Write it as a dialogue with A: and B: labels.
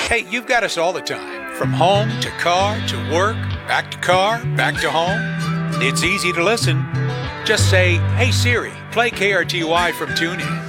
A: Hey, you've got us all the time, from home to car to work, back to car, back to home. It's easy to listen. Just say, "Hey Siri, play KRTY from TuneIn."